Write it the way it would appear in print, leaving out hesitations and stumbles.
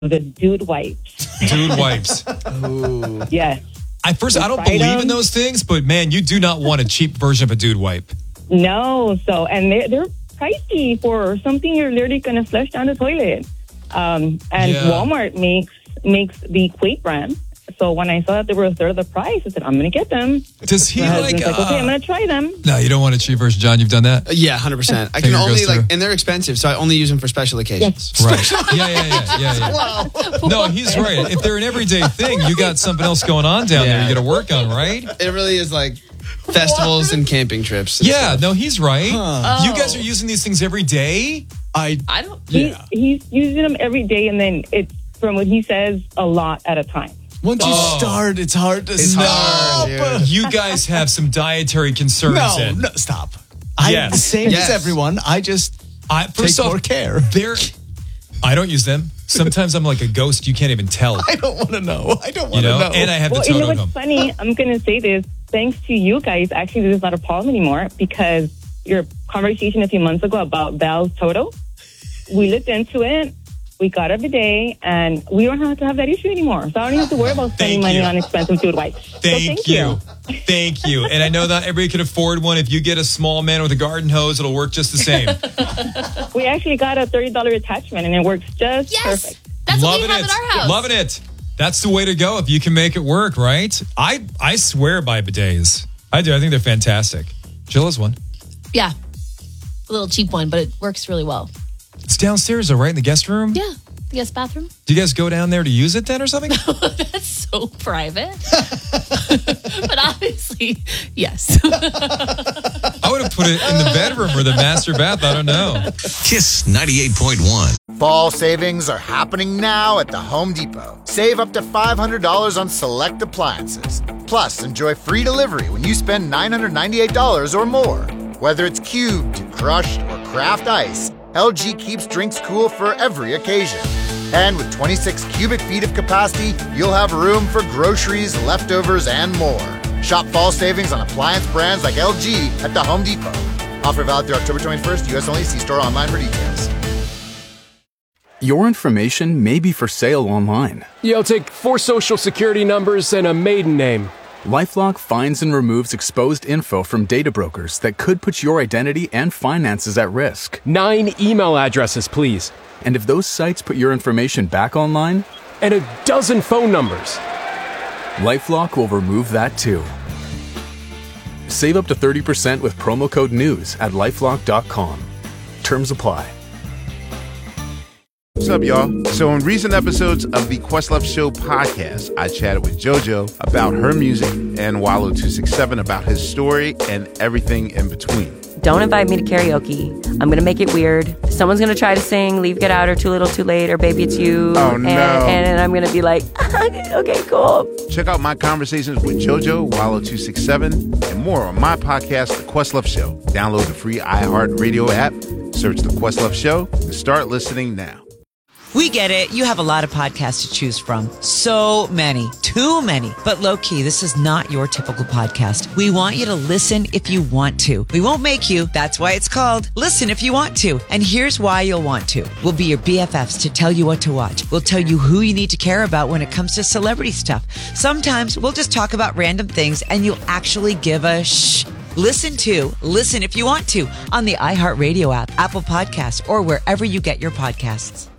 the dude wipes. Dude wipes. Ooh. Yes. I don't believe in those things, but man, you do not want a cheap version of a dude wipe. No. So, and they're pricey for something you're literally going to flush down the toilet. Walmart makes the Quake brand. So when I saw that they were a third of the price, I said, I'm going to get them. Does he okay, I'm going to try them. No, you don't want a cheap version, John. You've done that? Yeah, 100%. I can only and they're expensive, so I only use them for special occasions. Yes. Right. Yeah. Wow. No, he's right. If they're an everyday thing, you got something else going on down there you got to work on, right? It really is like festivals and camping trips. Yeah, no, he's right. Huh. You guys are using these things every day? I don't. Yeah. He's using them every day, and then it's, from what he says, a lot at a time. Once you start, it's hard to stop. You guys have some dietary concerns. No, stop. Yes. I'm the same as everyone. I just take more care. I don't use them. Sometimes I'm like a ghost. You can't even tell. I don't want to know. know. And I have the totem. You know what's funny? I'm going to say this. Thanks to you guys, actually, this is not a problem anymore because your conversation a few months ago about Val's Toto, we looked into it. We got it today, and we don't have to have that issue anymore. So I don't even have to worry about spending money on expensive dude wipes. Thank you. Thank you. And I know not everybody can afford one. If you get a small man with a garden hose, it'll work just the same. We actually got a $30 attachment, and it works just perfect. That's what we have in our house. Loving it. That's the way to go if you can make it work, right? I swear by bidets. I do. I think they're fantastic. Jill has one. Yeah. A little cheap one, but it works really well. It's downstairs, though, right? In the guest room? Yeah. The guest bathroom. Do you guys go down there to use it then or something? That's so private. But obviously, yes. I would have put it in the bedroom or the master bath. I don't know. Kiss 98.1. Fall savings are happening now at the Home Depot. Save up to $500 on select appliances. Plus, enjoy free delivery when you spend $998 or more. Whether it's cubed, crushed, or craft ice, LG keeps drinks cool for every occasion. And with 26 cubic feet of capacity, you'll have room for groceries, leftovers, and more. Shop fall savings on appliance brands like LG at the Home Depot. Offer valid through October 21st, U.S. only. See store online for details. Your information may be for sale online. I'll take 4 social security numbers and a maiden name. LifeLock finds and removes exposed info from data brokers that could put your identity and finances at risk. 9 email addresses, please. And if those sites put your information back online? And a dozen phone numbers. LifeLock will remove that too. Save up to 30% with promo code NEWS at LifeLock.com. Terms apply. What's up, y'all? So in recent episodes of the Questlove Show podcast, I chatted with JoJo about her music and Wallo267 about his story and everything in between. Don't invite me to karaoke. I'm going to make it weird. Someone's going to try to sing Leave, Get Out, or Too Little, Too Late, or Baby It's You. Oh, no. And I'm going to be like, okay, cool. Check out my conversations with JoJo, Wallo267, and more on my podcast, The Questlove Show. Download the free iHeartRadio app, search The Questlove Show, and start listening now. We get it. You have a lot of podcasts to choose from. So many. Too many. But low-key, this is not your typical podcast. We want you to listen if you want to. We won't make you. That's why it's called Listen If You Want To. And here's why you'll want to. We'll be your BFFs to tell you what to watch. We'll tell you who you need to care about when it comes to celebrity stuff. Sometimes we'll just talk about random things and you'll actually give a shh. Listen If You Want To on the iHeartRadio app, Apple Podcasts, or wherever you get your podcasts.